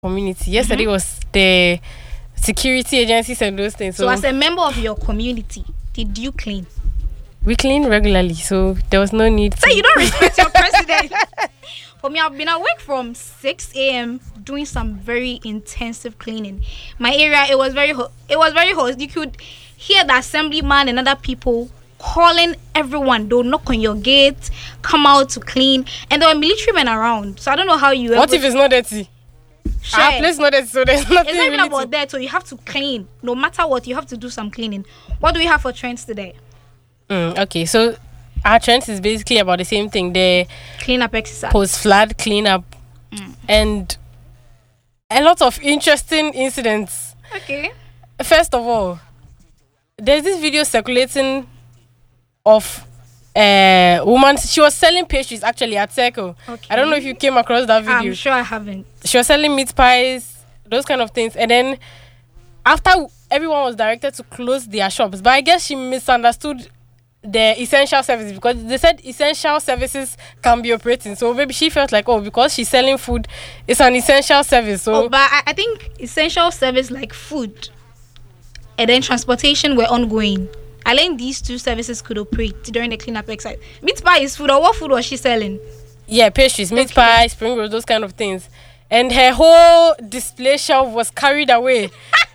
community. Yesterday was the security agencies and those things. So as a member of your community, did you clean? We clean regularly, so there was no need. So you don't respect your president. For me, I've been awake from 6 a.m. doing some very intensive cleaning. My area, it was very hot. You could hear the assemblyman and other people calling everyone. They'll knock on your gate, come out to clean, and there were military men around. So I don't know how you. What if it's not dirty? Sure. Our place not dirty, so there's nothing. It's not even really about that. So you have to clean. No matter what, you have to do some cleaning. What do we have for trends today? Okay, so our trends is basically about the same thing. The Cleanup exercise. Post-flood cleanup and a lot of interesting incidents. Okay. First of all, there's this video circulating of a woman. She was selling pastries actually at Circle. Okay. I don't know if you came across that video. I'm sure I haven't. She was selling meat pies, those kind of things. And then after everyone was directed to close their shops, but I guess she misunderstood the essential services, because they said essential services can be operating. So maybe she felt like, because she's selling food, it's an essential service. So but I think essential service like food and then transportation were ongoing. I think these two services could operate during the cleanup exercise. Meat pie is food, or what food was she selling? Yeah, pastries, meat pie, spring rolls, those kind of things. And her whole display shelf was carried away.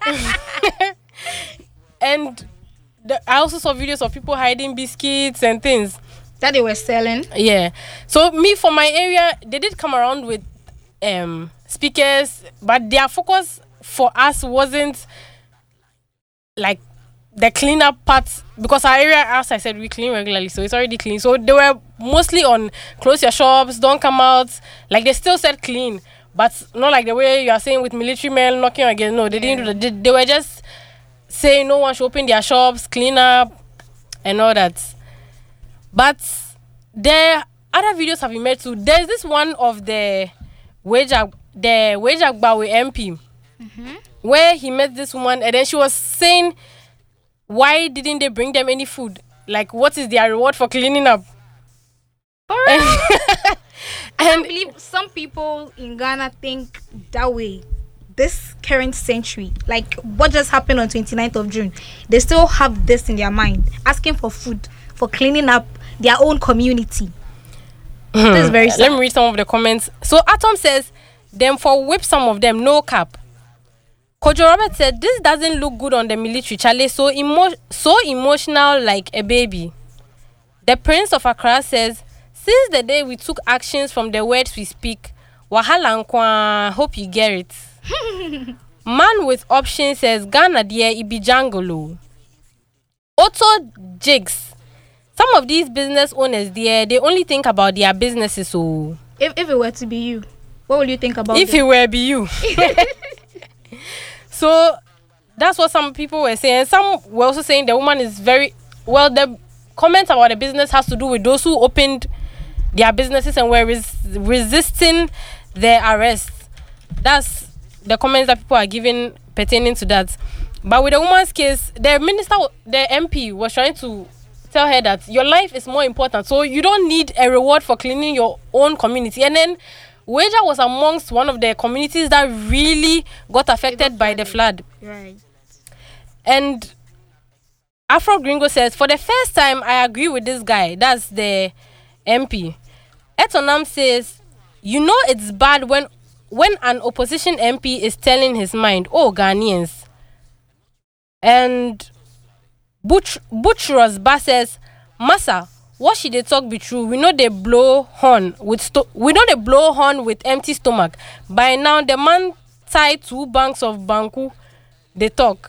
And I also saw videos of people hiding biscuits and things that they were selling. Yeah. So for my area, they did come around with speakers, but their focus for us wasn't like the cleanup part, because our area, as I said, we clean regularly, so it's already clean. So they were mostly on close your shops, don't come out. Like they still said clean, but not like the way you are saying with military men knocking again. No, they didn't do that. They were just saying no one should open their shops, clean up, and all that. But there other videos have been made too. There's this one of the Wejagbawe MP, where he met this woman, and then she was saying, why didn't they bring them any food? Like, what is their reward for cleaning up? I can't believe some people in Ghana think that way. This current century, like what just happened on 29th of June, they still have this in their mind, asking for food, for cleaning up their own community. This is very sad. Let me read some of the comments. So Atom says, them for whip some of them, no cap. Kojo Robert said, this doesn't look good on the military, Charlie, so emotional like a baby. The Prince of Accra says, since the day we took actions from the words we speak, wahala nkwa, hope you get it. Man with options says, Ghana dear, it be jungle. Otto Jigs. Some of these business owners there, they only think about their businesses. So if it were to be you, what would you think about if them? it were be you? So that's what some people were saying. Some were also saying the woman is very well. The comments about the business has to do with those who opened their businesses and were resisting their arrest. That's the comments that people are giving pertaining to that. But with the woman's case, the MP was trying to tell her that your life is more important, so you don't need a reward for cleaning your own community. And then Weja was amongst one of the communities that really got affected by the flood. Right. And Afro Gringo says, for the first time, I agree with this guy. That's the MP. Etonam says, you know it's bad when an opposition MP is telling his mind, oh, Ghanaians. And Butchros Ba says, Massa, what should they talk be true? We know they blow horn with empty stomach. By now, the man tied 2 banks of Banku, they talk.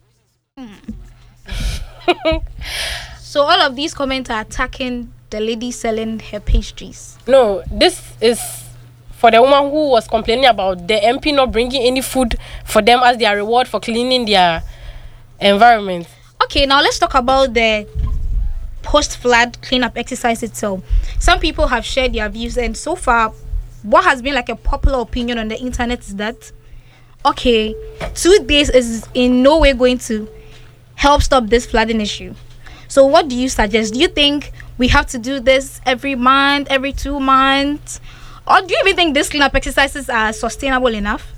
So all of these comments are attacking the lady selling her pastries. No, this is for the woman who was complaining about the MP not bringing any food for them as their reward for cleaning their environment. Okay, now let's talk about the post-flood cleanup exercise itself. Some people have shared their views, and so far, what has been like a popular opinion on the internet is that, okay, 2 days is in no way going to help stop this flooding issue. So what do you suggest? Do you think we have to do this every month, every 2 months? Or do you even think these cleanup exercises are sustainable enough?